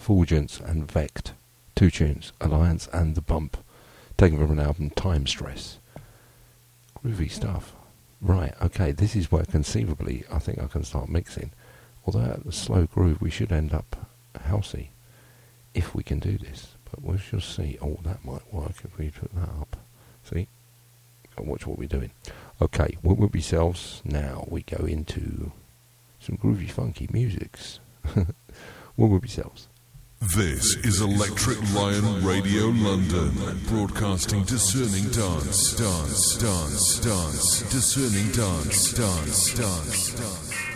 Fulgence and Vect. 2 tunes, Alliance and The Bump, taken from an album, Time Stress. Groovy stuff. Right, okay, this is where conceivably I think I can start mixing. Although at the slow groove we should end up housey, if we can do this. But we shall see. Oh, that might work if we put that up. See? And watch what we're doing. Okay, what will be selves? Now we go into some groovy funky musics. What will be selves? This is Electric Lion Radio London, broadcasting discerning dance, discerning dance.